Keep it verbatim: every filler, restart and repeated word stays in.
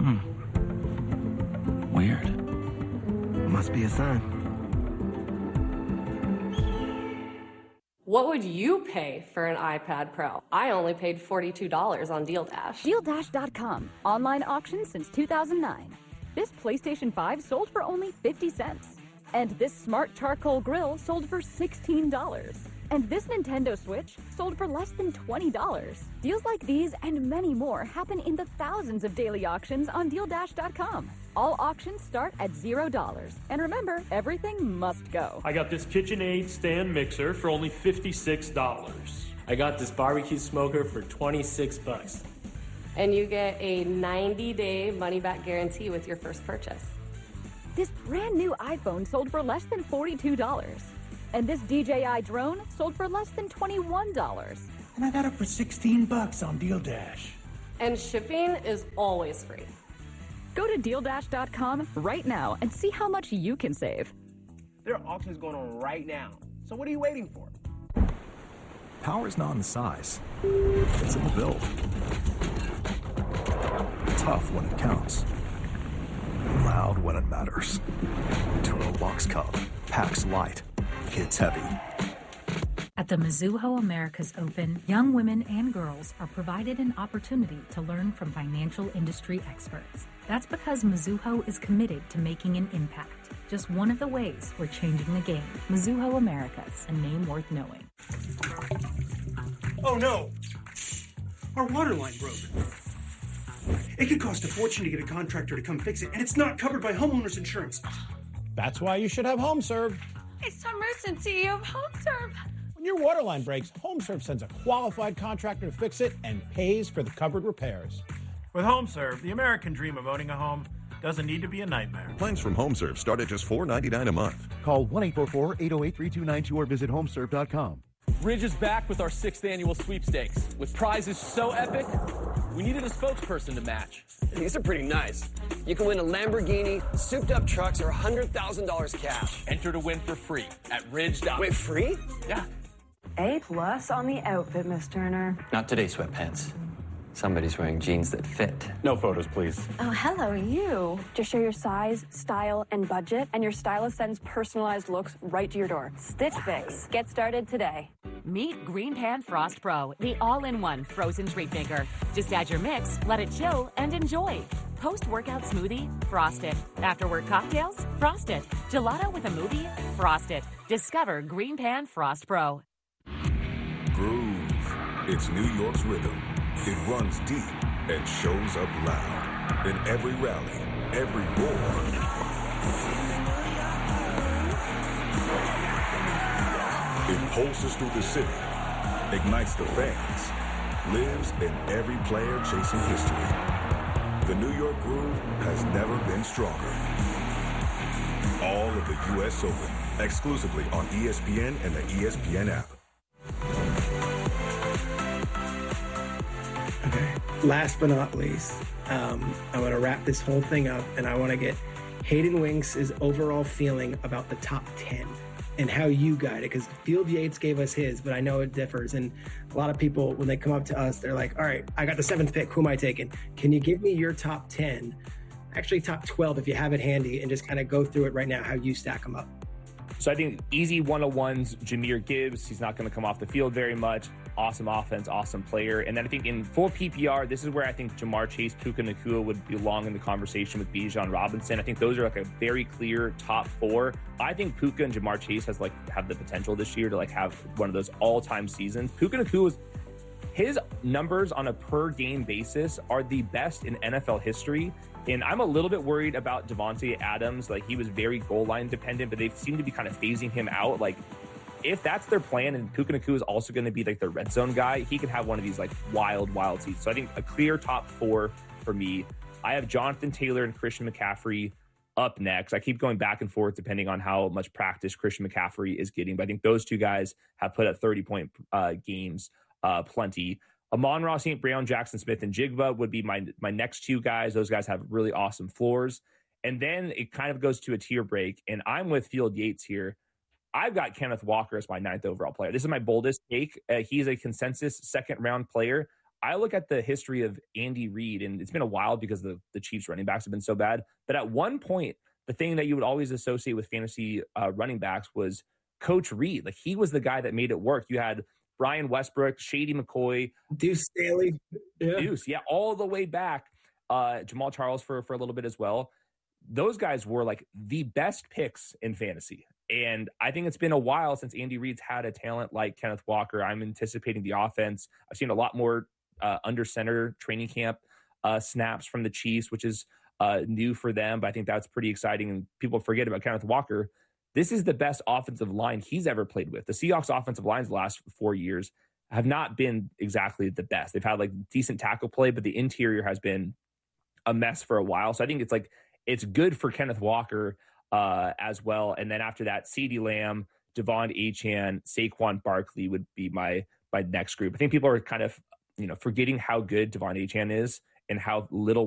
Hmm. Weird. Must be a sign. What would you pay for an iPad Pro? I only paid forty-two dollars on Deal Dash. Deal Dash dot com. Online auction since two thousand nine. This PlayStation five sold for only fifty cents. And this smart charcoal grill sold for sixteen dollars. And this Nintendo Switch sold for less than twenty dollars. Deals like these and many more happen in the thousands of daily auctions on Deal Dash dot com. All auctions start at zero dollars. And remember, everything must go. I got this KitchenAid stand mixer for only fifty-six dollars. I got this barbecue smoker for twenty-six bucks. And you get a ninety-day money-back guarantee with your first purchase. This brand new iPhone sold for less than forty-two dollars. And this D J I drone sold for less than twenty-one dollars. And I got it for sixteen bucks on Deal Dash. And shipping is always free. Go to Deal Dash dot com right now and see how much you can save. There are auctions going on right now. So what are you waiting for? Power's not in the size. It's in the build. Tough when it counts. Loud when it matters. Turo Box Cub. Packs light. Kids heavy. At the Mizuho Americas Open, young women and girls are provided an opportunity to learn from financial industry experts. That's because Mizuho is committed to making an impact. Just one of the ways we're changing the game. Mizuho Americas, a name worth knowing. Oh no! Our water line broke. It could cost a fortune to get a contractor to come fix it, and it's not covered by homeowners insurance. That's why you should have HomeServe. It's Tom Merson, C E O of HomeServe. When your water line breaks, HomeServe sends a qualified contractor to fix it and pays for the covered repairs. With HomeServe, the American dream of owning a home doesn't need to be a nightmare. Plans from HomeServe start at just four dollars and ninety-nine cents a month. Call one eight four four, eight oh eight, three two nine two or visit homeserve dot com. Ridge is back with our sixth annual sweepstakes. With prizes so epic, we needed a spokesperson to match. These are pretty nice. You can win a Lamborghini, souped-up trucks, or one hundred thousand dollars cash. Enter to win for free at Ridge. Wait, free? Yeah. A plus on the outfit, Miss Turner. Not today, sweatpants. Somebody's wearing jeans that fit. No photos, please. Oh, hello, you. Just show your size, style, and budget, and your stylist sends personalized looks right to your door. Stitch Fix. Get started today. Meet Green Pan Frost Pro, the all-in-one frozen treat maker. Just add your mix, let it chill, and enjoy. Post-workout smoothie? Frost it. After-work cocktails? Frost it. Gelato with a movie? Frost it. Discover Green Pan Frost Pro. Groove. It's New York's rhythm. It runs deep and shows up loud. In every rally, every roar. It pulses through the city, ignites the fans, lives in every player chasing history. The New York Groove has never been stronger. All of the U S Open, exclusively on E S P N and the E S P N app. Okay. Last but not least, um, I want to wrap this whole thing up, and I want to get Hayden Winks' overall feeling about the top ten and how you guide it, because Field Yates gave us his, but I know it differs. And a lot of people, when they come up to us, they're like, all right, I got the seventh pick. Who am I taking? Can you give me your top ten? Actually, top twelve, if you have it handy, and just kind of go through it right now, how you stack them up. So I think easy one oh ones, Jahmyr Gibbs. He's not going to come off the field very much. Awesome offense, awesome player. And then I think in full P P R, this is where I think Jamar Chase, Puka Nacua would belong in the conversation with Bijan Robinson. I think those are like a very clear top four. I think Puka and Jamar Chase has like have the potential this year to like have one of those all-time seasons. Puka Nacua, his numbers on a per game basis are the best in N F L history. And I'm a little bit worried about Devontae Adams. Like, he was very goal line dependent, but they seem to be kind of phasing him out. Like, if that's their plan and Puka Nacua is also going to be like the red zone guy, he could have one of these like wild, wild seasons. So I think a clear top four for me. I have Jonathan Taylor and Christian McCaffrey up next. I keep going back and forth depending on how much practice Christian McCaffrey is getting. But I think those two guys have put up thirty-point uh, games uh, plenty. Amon-Ra Saint Brown, Jackson Smith, and Jigba would be my my next two guys. Those guys have really awesome floors. And then it kind of goes to a tier break, and I'm with Field Yates here. I've got Kenneth Walker as my ninth overall player. This is my boldest take. Uh, he's a consensus second-round player. I look at the history of Andy Reid, and it's been a while because the, the Chiefs running backs have been so bad. But at one point, the thing that you would always associate with fantasy uh, running backs was Coach Reid. Like, he was the guy that made it work. You had Brian Westbrook, Shady McCoy, Deuce Staley, yeah. Deuce, yeah, all the way back. Uh, Jamal Charles for for a little bit as well. Those guys were like the best picks in fantasy. And I think it's been a while since Andy Reid's had a talent like Kenneth Walker. I'm anticipating the offense. I've seen a lot more uh, under center training camp uh, snaps from the Chiefs, which is uh, new for them. But I think that's pretty exciting. And people forget about Kenneth Walker. This is the best offensive line he's ever played with. The Seahawks offensive lines the last four years have not been exactly the best. They've had like decent tackle play, but the interior has been a mess for a while. So I think it's like, it's good for Kenneth Walker uh, as well. And then after that, CeeDee Lamb, Devon Achane, Saquon Barkley would be my my next group. I think people are kind of, you know, forgetting how good Devon Achane is and how little